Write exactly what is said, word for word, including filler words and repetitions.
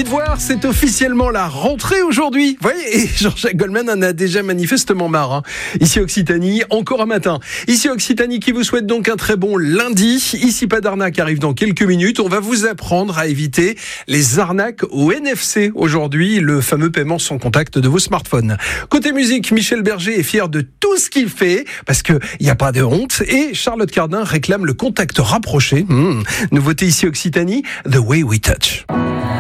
Dites voir, c'est officiellement la rentrée aujourd'hui. Vous voyez, et Jean-Jacques Goldman en a déjà manifestement marre. Hein. Ici Occitanie, encore un matin. Ici Occitanie qui vous souhaite donc un très bon lundi. Ici pas d'arnaque arrive dans quelques minutes. On va vous apprendre à éviter les arnaques au N F C aujourd'hui, le fameux paiement sans contact de vos smartphones. Côté musique, Michel Berger est fier de tout ce qu'il fait parce qu'il n'y a pas de honte et Charlotte Cardin réclame le contact rapproché. Mmh. Nouveauté ici Occitanie, The Way We Touch.